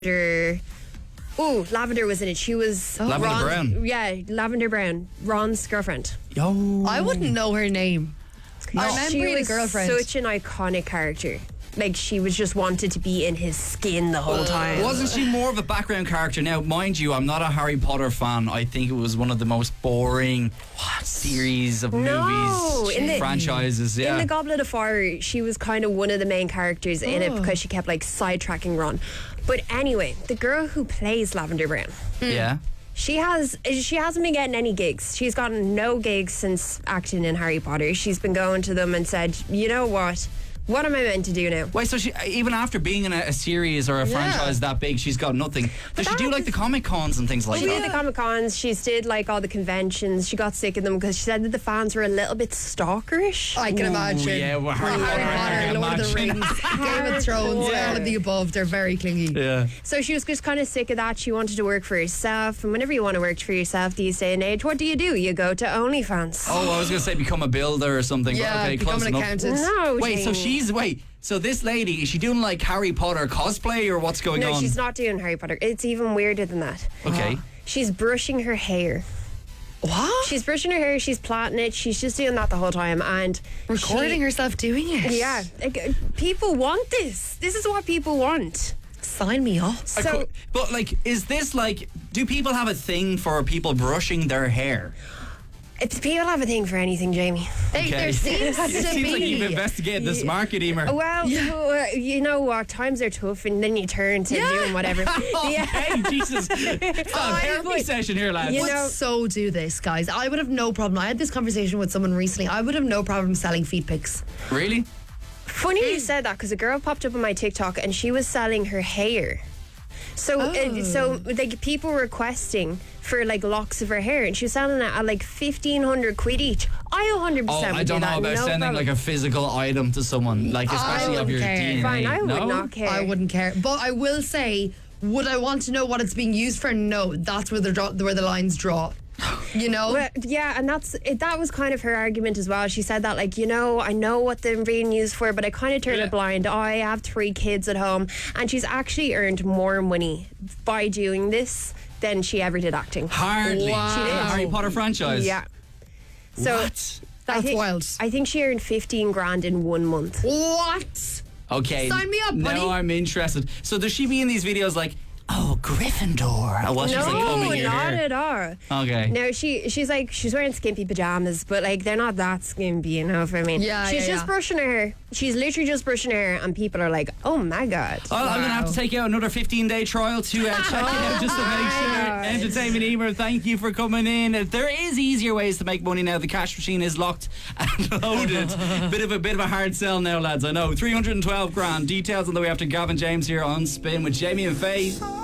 Lavender was in it. She was Lavender Brown. Yeah, Lavender Brown, Ron's girlfriend. Yo. I wouldn't know her name. I remember She being a was girlfriend. such an iconic character. Like, she was just wanted to be in his skin the whole time. Wasn't she more of a background character? Now, mind you, I'm not a Harry Potter fan. I think it was one of the most boring series of movies, franchises. Yeah. In the Goblet of Fire, she was kind of one of the main characters in it because she kept like sidetracking Ron. But anyway, the girl who plays Lavender Brown, Yeah. she hasn't been getting any gigs. She's gotten no gigs since acting in Harry Potter. She's been going to them and said, you know what am I meant to do now? Wait, so she, even after being in a series or a franchise that big, she's got nothing. Does she do like the Comic Cons and things like She that? did the Comic Cons. She did like all the conventions. She got sick of them because she said that the fans were a little bit stalkerish. I can imagine. Yeah, well, Harry Potter, Lord of the Rings, Game of Thrones, all of the above. They're very clingy. Yeah. So she was just kind of sick of that. She wanted to work for herself. And whenever you want to work for yourself these day and age, what do? You go to OnlyFans. Oh, I was going to say become a builder or something. Yeah, okay, become close an enough. accountant. No, Wait, so Jamie. so this lady, is she doing like Harry Potter cosplay or what's going on? No, she's not doing Harry Potter. It's even weirder than that. Okay. She's brushing her hair. What? She's brushing her hair, she's plaiting it, she's just doing that the whole time and Recording herself doing it. Yeah. Like, people want this. This is what people want. Sign me up. So But like, is this like, do people have a thing for people brushing their hair? if people have a thing for anything, Jamie. There seems to It seems be. like you've investigated this market, Emer. Well, you know what? Times are tough, and then you turn to doing whatever. Hey, Jesus. It's not a therapy session here, lads. You Would know- so do this, guys. I would have no problem. I had this conversation with someone recently. I would have no problem selling feet pics. Really? Funny you said that because a girl popped up on my TikTok and she was selling her hair. So, like people were requesting for like locks of her hair, and she was selling it at like 1,500 quid each. I 100% Oh, would I don't do know that. about No sending problem. like a physical item to someone, like especially of wouldn't your care. DNA. Fine, I no? would not care. I wouldn't care. But I will say, would I want to know what it's being used for? No. That's where the lines draw. You know? Well, yeah, and that was kind of her argument as well. She said that, like, you know, I know what they're being used for, but I kind of turn a blind eye. I have 3 kids at home, and she's actually earned more money by doing this than she ever did acting. Hardly. Wow. She did. Harry Potter franchise. Yeah. So What? That's wild. I think she earned 15 grand in 1 month. What? Okay. Sign me up, buddy. Now I'm interested. So does she be in these videos like, oh, Gryffindor? Well, she's like combing your not hair. at all. Okay. No, she's wearing skimpy pajamas, but like they're not that skimpy, you know what I mean? Yeah, she's yeah, just yeah. brushing her hair. She's literally just brushing her hair, and people are like, "Oh my god!" Well, I'm going to have to take out another 15-day trial to check it out just to make sure. Entertainment Emer, thank you for coming in. There is easier ways to make money now. The cash machine is locked and loaded. bit of a hard sell now, lads. I know. 312 grand. Details on the way after Gavin James here on Spin with Jamie and Faye.